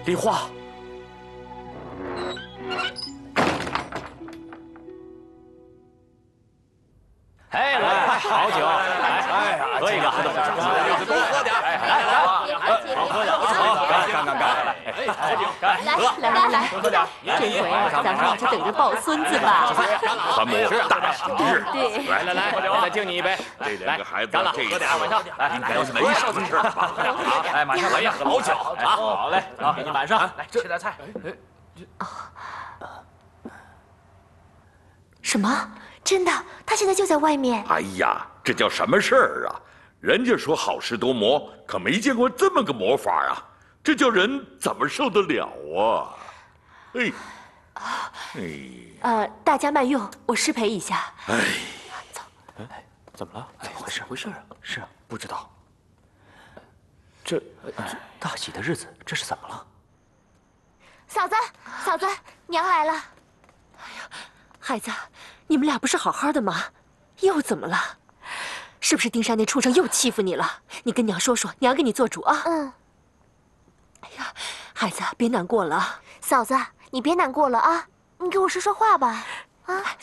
梨花。 哎，来，好酒，来，喝一个， 多喝点， 好喝点，好，干， 来， 多喝点。 这回咱们俩就等着抱孙子吧。 传母大喜日， 对， 来，我再敬你一杯。 这两个孩子干了， 这一次喝点，晚上应该是没什么事吧？ 哎，马上来呀，老酒啊！好嘞，好，给你满上。来，吃点菜。 什么？真的？他现在就在外面。 哎呀，这叫什么事儿啊？人家说好事多磨，可没见过这么个磨法啊！这叫人怎么受得了啊？ 大家慢用，我失陪一下。 哎， 走。 怎么了？怎么回事啊？ 是啊， 不知道。这大喜的日子，这是怎么了？ 嫂子，娘来了。哎呀，孩子，你们俩不是好好的吗？又怎么了？是不是丁山那畜生又欺负你了？你跟娘说说，娘给你做主啊。哎呀，孩子，别难过了。 嫂子，你别难过了啊，你给我说说话吧。